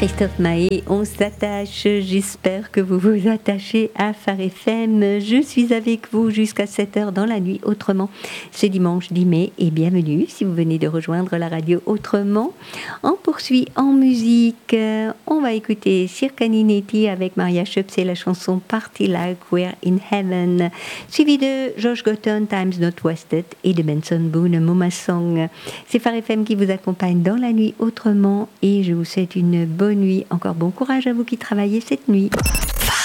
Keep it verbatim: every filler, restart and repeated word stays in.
Christophe Mahé, on s'attache, j'espère que vous vous attachez à Phare F M. Je suis avec vous jusqu'à sept heures dans la nuit autrement. C'est dimanche dix mai et bienvenue si vous venez de rejoindre la radio Autrement. On poursuit en musique, on va écouter Sirkani Neti avec Maria Schöpf, c'est la chanson Party Like We're in Heaven, suivi de Josh Gotton, Times Not Wasted et de Benson Boone, Mama Song. C'est Phare F M qui vous accompagne dans la nuit autrement et je vous souhaite une bonne nuit. Encore bon courage à vous qui travaillez cette nuit.